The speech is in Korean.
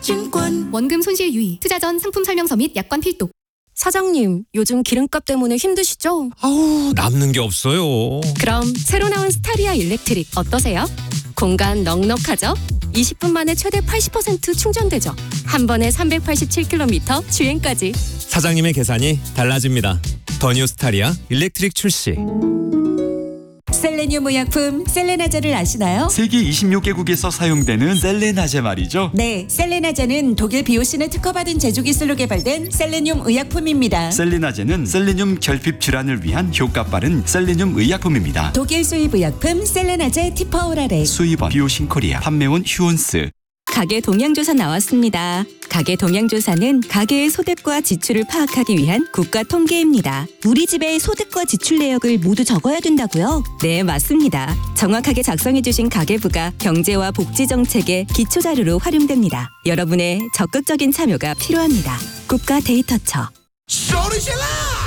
하나증권. 원금 손실 유의, 투자 전 상품 설명서 및 약관 필독. 사장님, 요즘 기름값 때문에 힘드시죠? 아우, 남는 게 없어요. 그럼 새로 나온 스타리아 일렉트릭 어떠세요? 공간 넉넉하죠? 20분 만에 최대 80% 충전되죠? 한 번에 387km 주행까지. 사장님의 계산이 달라집니다. 더 뉴 스타리아 일렉트릭 출시. 셀레늄 의약품 셀레나제를 아시나요? 세계 26개국에서 사용되는 셀레나제 말이죠. 네, 셀레나제는 독일 비오신을 특허받은 제조기술로 개발된 셀레늄 의약품입니다. 셀레나제는 셀레늄 결핍 질환을 위한 효과 빠른 셀레늄 의약품입니다. 독일 수입 의약품 셀레나제 티퍼오랄에 수입원 비오신 코리아, 판매원 휴온스. 가계 동향조사 나왔습니다. 가계 동향조사는 가계의 소득과 지출을 파악하기 위한 국가 통계입니다. 우리 집의 소득과 지출 내역을 모두 적어야 된다고요? 네, 맞습니다. 정확하게 작성해주신 가계부가 경제와 복지 정책의 기초 자료로 활용됩니다. 여러분의 적극적인 참여가 필요합니다. 국가 데이터처. 소리 질러!